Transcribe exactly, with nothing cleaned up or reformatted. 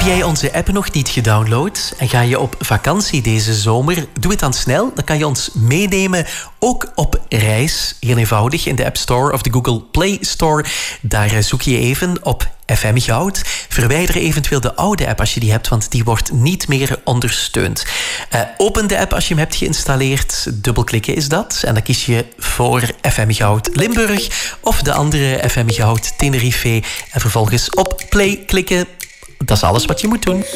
jij onze app nog niet gedownload en ga je op vakantie deze zomer? Doe het dan snel, dan kan je ons meenemen, ook op reis. Heel eenvoudig in de App Store of de Google Play Store. Daar zoek je even op F M Goud. Verwijder eventueel de oude app als je die hebt, want die wordt niet meer ondersteund. Uh, open de app als je hem hebt geïnstalleerd. Dubbelklikken is dat. En dan kies je voor F M Goud Limburg of de andere F M Goud Tenerife. En vervolgens op play klikken. Dat is alles wat je moet doen.